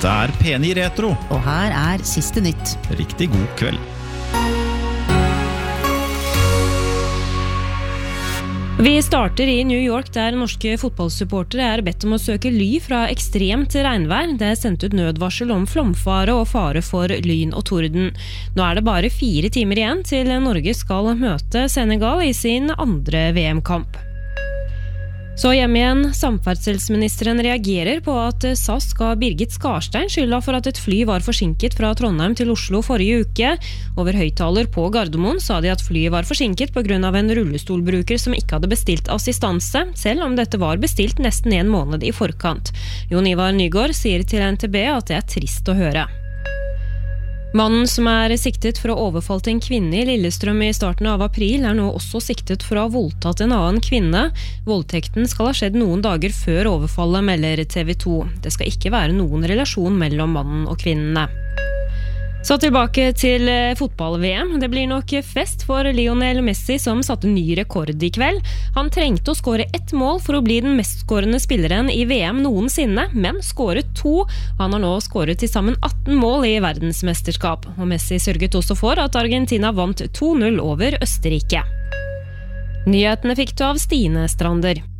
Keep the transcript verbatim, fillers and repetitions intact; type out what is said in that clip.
Dette er P ni Retro. Og her er siste nytt. Riktig god kveld. Vi starter i New York, der norske fotballsupportere er bedt om å søke ly fra ekstremt regnvær. Det er sendt ut nødvarsel om flomfare og fare for lyn og torden. Nå er det bare fire timer igjen til Norge skal møte Senegal i sin andre V M-kamp. Så hjemme igjen, samferdselsministeren reagerer på at S A S ga Birgit Skarstein skylda for at et fly var forsinket fra Trondheim til Oslo forrige uke. Over høyttaler på Gardermoen sa de at flyet var forsinket på grunn av en rullestolbruker som ikke hadde bestilt assistanse, selv om dette var bestilt nesten en måned i forkant. Jon Ivar Nygård sier til N T B at det er trist å høre. Mannen som er siktet for å ha overfalt en kvinne i Lillestrøm i starten av april er nå også siktet for å ha voldtatt en annen kvinne. Voldtekten skal ha skjedd noen dager før overfallet, melder T V to. Det skal ikke være noen relasjon mellom mannen og kvinnene. Så tilbake til fotball-V M. Det blir nok fest for Lionel Messi som satte ny rekord i kveld. Han trengte å skåre ett mål for å bli den mest skårende spilleren i V M noensinne, men skåret to. Han har nå skåret til sammen atten mål i verdensmesterskap. Og Messi sørget også for at Argentina vant to null over Østerrike. Nyhetene fikk du av Stine Strander.